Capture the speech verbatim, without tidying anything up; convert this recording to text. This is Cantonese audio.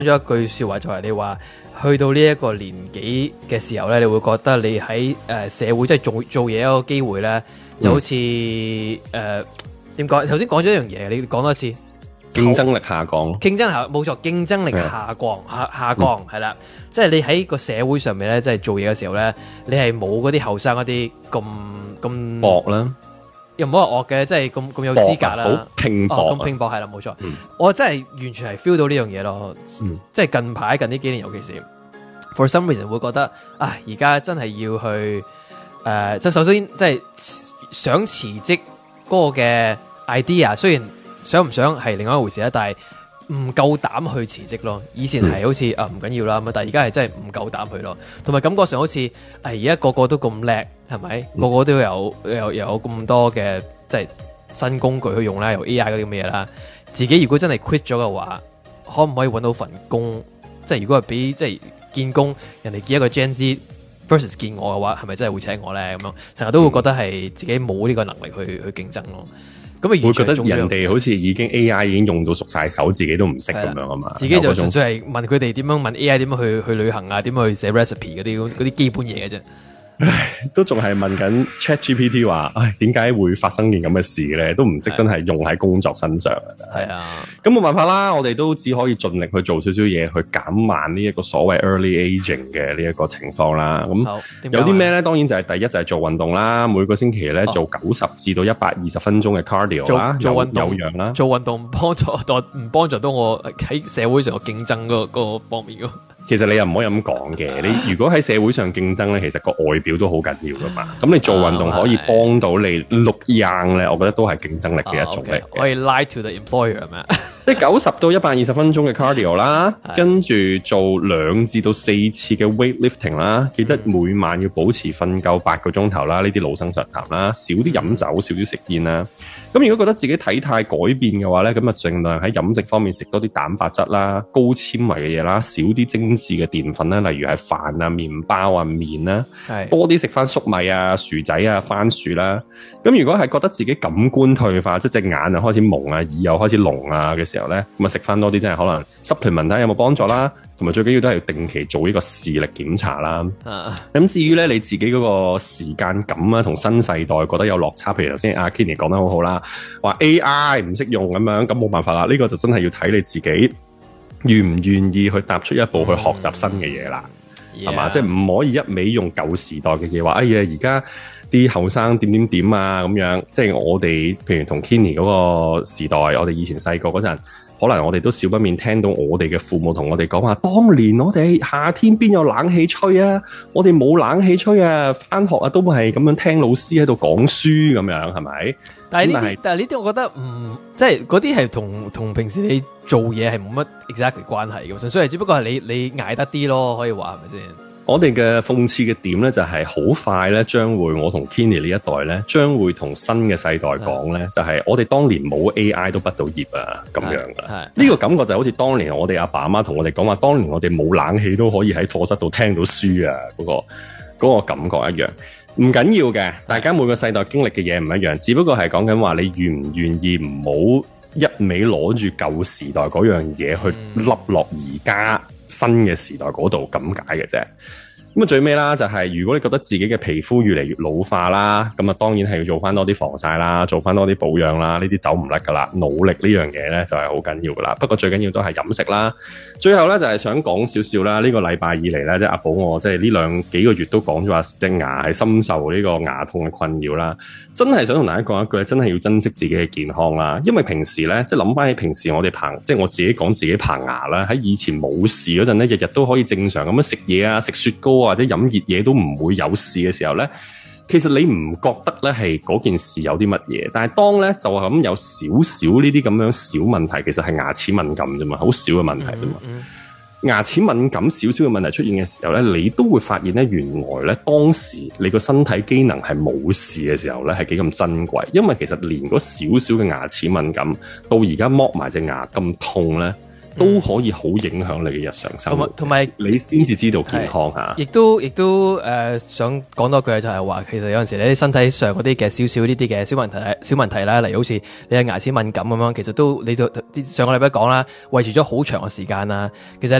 咗一句說話，就係你話去到呢一個年紀嘅時候咧，你會覺得你喺誒、呃、社會即係做做嘢一個機會咧，就好似誒點講？頭先講咗一樣嘢，你講多次， 競爭力下降， 競爭下冇錯，競爭力下降下下降係啦，即係你喺個社會上面咧，即係做嘢嘅時候咧，你係冇嗰啲後生嗰啲咁咁惡啦。 又唔好話惡嘅，即係咁咁有資格啦， 好拼搏， 咁、哦、拼搏係啦，冇錯。 嗯、 我真係完全係 feel 到呢樣嘢咯， 嗯、 即係近排近呢幾年，尤其是 for some reason 會覺得啊，而家真係要去誒，即、呃、首先即係想辭職嗰個嘅 idea， 雖然想唔想係另外一回事啦，但係唔夠膽去辭職咯。以前係好似、嗯、啊唔緊要啦，咁但係而家係真係唔夠膽去咯，同埋感覺上好似誒而家個個都咁叻。係咪、嗯、個個都有有有咁多嘅即係新工具去用啦，有 A I 嗰啲咁嘅嘢啦。自己如果真係 quit 咗嘅話，可唔可以揾到份工？即係如果係俾即係見工，人哋見一個 Gen Z versus 見我嘅話，係咪真係會請我咧？咁樣成日都會覺得係自己冇呢個能力去去競爭咯。咁啊， 會覺得人哋好似已經 A I 已經用到熟晒手，自己都唔識咁樣啊嘛。 自己就純粹係問佢哋點樣問 A I 點樣去去旅行啊，點樣去寫 recipe 嗰啲嗰啲基本嘢嘅啫。 唉，都仲係問緊 ChatGPT 話，唉，點解會發生件咁嘅事咧？都唔識真係用喺工作身上啊！ 係啊， 咁冇辦法啦，我哋都只可以盡力去做少少嘢，去減慢呢一個所謂 early aging 嘅呢一個情況啦。咁有啲咩咧？當然就係第一就係做運動啦，每個星期咧做九十至到一百二十分鐘嘅 cardio 啦， 做運動有氧啦， 做運動唔幫助到唔幫助到我喺社會上嘅競爭嗰個方面咯。 其實你又唔可以咁講嘅，你如果喺社會上競爭咧，其實個外表都好緊要噶嘛。咁你做運動可以幫到你 look young 咧，我覺得都係競爭力嘅一種嚟嘅。 可以 lie to the employer 係咪？ 即係九十到一百二十分鐘嘅 cardio 啦，跟住做兩至到四次嘅 weightlifting 啦，記得每晚要保持瞓夠八個鐘頭啦，呢啲老生常談啦，少啲飲酒，少啲食煙啦。咁如果覺得自己體態改變嘅話咧，咁啊盡量喺飲食方面食多啲蛋白質啦、高纖維嘅嘢啦，少啲精緻嘅澱粉啦，例如係飯啊、麵包啊、麵啦，多啲食翻粟米啊、薯仔啊、番薯啦。咁如果係覺得自己感官退化，即係隻眼啊開始蒙啊、耳又開始聾啊嘅時候咧，咁啊食翻多啲，真係可能 supplement 睇有冇幫助啦。同埋最緊要都係要定期做呢個視力檢查啦。咁、啊、至於咧你自己嗰個時間感啊，同新世代覺得有落差，譬如頭先阿 Kenny 講得好好啦，話 A I 唔識用咁樣，咁冇辦法啦。呢、這個就真係要睇你自己願唔願意去踏出一步去學習新嘅嘢啦，係、嗯、嘛？即係唔可以一味用舊時代嘅嘢話，哎呀而家啲後生點點點啊咁樣。即係我哋譬如同 Kenny 嗰個時代，我哋以前細個嗰陣。可能我哋都少不免聽到我哋嘅父母同我哋講話，當年我哋夏天邊有冷氣吹啊，我哋冇冷氣吹啊，返學啊都係咁樣聽老師喺度講書咁樣，係咪？ 但係呢啲，但係呢啲，我覺得唔即係嗰啲係同同平時你做嘢係冇乜 exactly 關係嘅，純粹係只不過係你你捱得啲咯，可以話係咪先？ 我哋嘅諷刺嘅點咧，就係好快咧，將會我同 Kenny 呢一代咧，將會同新嘅世代講咧，就係、是、我哋當年冇 A I 都畢到業啊，咁樣噶。呢、這個感覺就好似當年我哋阿爸阿媽同我哋講話，當年我哋冇冷氣都可以喺課室度聽到書啊，嗰、那個嗰、那個感覺一樣。唔緊要嘅，大家每個世代經歷嘅嘢唔一樣，只不過係講緊話你願唔願意唔好一味攞住舊時代嗰樣嘢去笠落而家新嘅時代嗰度咁解嘅啫。咁啊最尾啦，就係、是、如果你覺得自己嘅皮膚越嚟越老化啦，咁啊當然係要做翻多啲防曬啦，做翻多啲保養啦，呢啲走唔甩噶啦。努力呢樣嘢咧就係好緊要噶啦。不過最緊要都係飲食啦。最後咧就係、是、想講少少啦。呢、這個禮拜以嚟咧，即係阿寶我即係呢兩幾個月都講咗話隻牙係深受呢個牙痛嘅困擾啦。真係想同大家講一句，真係要珍惜自己嘅健康啦。因為平時咧，即係諗翻起平時我哋棚，即係我自己講自己棚牙啦。喺以前冇事嗰陣咧，日日都可以正常咁樣食嘢啊，食雪糕或者飲熱嘢都唔會有事嘅時候咧，其實你唔覺得咧係嗰件事有啲乜嘢？但係當咧就係咁有少少呢啲咁樣小問題，其實係牙齒敏感啫嘛，好少嘅問題啫嘛。嗯嗯牙齒敏感少少嘅問題出現嘅時候咧，你都會發現咧，原來咧當時你個身體機能係冇事嘅時候咧，係幾咁珍貴。因為其實連嗰少少嘅牙齒敏感，到而家剝埋隻牙咁痛咧， 都可以好影響你嘅日常生活。 同埋你先至知道健康嚇。 亦都亦都誒、呃、想講多句就係話，其實有陣時你身體上嗰啲嘅少少呢啲嘅小問題小問題啦，例如好似你嘅牙齒敏感咁樣，其實都你就上個禮拜講啦，維持咗好長嘅時間啦，其實